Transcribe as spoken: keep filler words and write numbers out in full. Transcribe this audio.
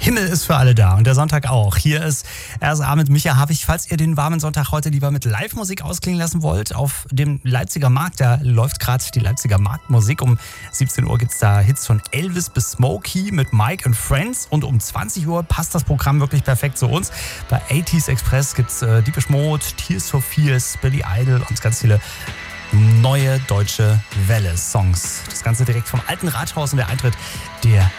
Himmel ist für alle da und der Sonntag auch. Hier ist R S A mit Micha Havig. Falls ihr den warmen Sonntag heute lieber mit Live-Musik ausklingen lassen wollt, auf dem Leipziger Markt, da läuft gerade die Leipziger Marktmusik. Um siebzehn Uhr gibt es da Hits von Elvis bis Smokey mit Mike and Friends und um zwanzig Uhr passt das Programm wirklich perfekt zu uns. Bei achtziger Express gibt es äh, Depeche Mode, Tears for Fears, Billy Idol und ganz viele neue deutsche Welle-Songs. Das Ganze direkt vom Alten Rathaus und der Eintritt, der